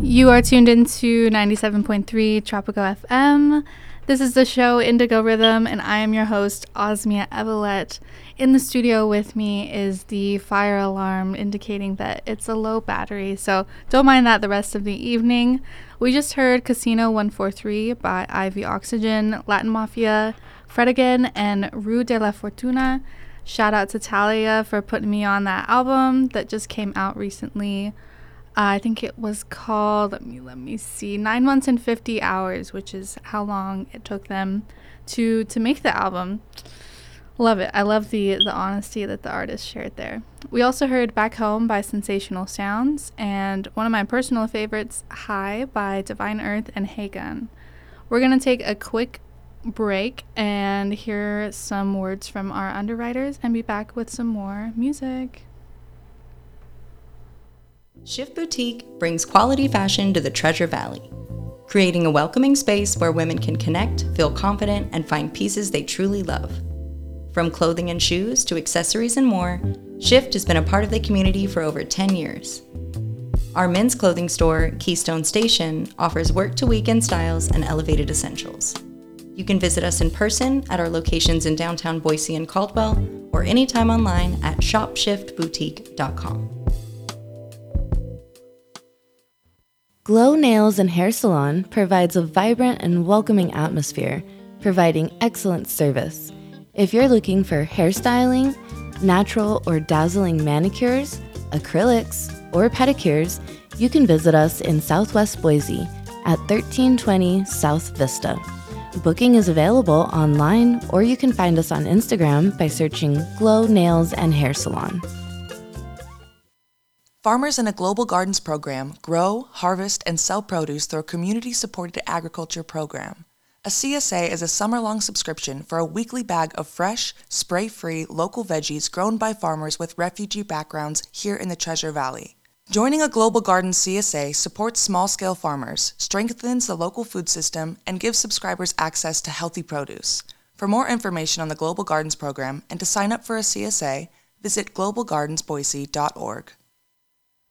You are tuned into 97.3 Tropico FM. This is the show Indigo Rhythm, and I am your host, Osmia Evelette. In the studio with me is the fire alarm indicating that it's a low battery, so don't mind that the rest of the evening. We just heard Casino 143 by Ivy Oxygen, Latin Mafia, Fred Again, and Rue de la Fortuna. Shout out to Talia for putting me on that album that just came out recently. I think it was called, let me see, 9 months and 50 hours, which is how long it took them to make the album. Love it. I love the honesty that the artist shared there. We also heard Back Home by Sensational Sounds, and one of my personal favorites, High by Divine Earth and Hagun. We're going to take a quick break and hear some words from our underwriters and be back with some more music. Shift Boutique brings quality fashion to the Treasure Valley, creating a welcoming space where women can connect, feel confident, and find pieces they truly love. From clothing and shoes to accessories and more, Shift has been a part of the community for over 10 years. Our men's clothing store, Keystone Station, offers work-to-weekend styles and elevated essentials. You can visit us in person at our locations in downtown Boise and Caldwell, or anytime online at shopshiftboutique.com. Glow Nails and Hair Salon provides a vibrant and welcoming atmosphere, providing excellent service. If you're looking for hairstyling, natural or dazzling manicures, acrylics, or pedicures, you can visit us in Southwest Boise at 1320 South Vista. Booking is available online, or you can find us on Instagram by searching Glow Nails and Hair Salon. Farmers in a Global Gardens program grow, harvest, and sell produce through a community-supported agriculture program. A CSA is a summer-long subscription for a weekly bag of fresh, spray-free local veggies grown by farmers with refugee backgrounds here in the Treasure Valley. Joining a Global Gardens CSA supports small-scale farmers, strengthens the local food system, and gives subscribers access to healthy produce. For more information on the Global Gardens program and to sign up for a CSA, visit globalgardensboise.org.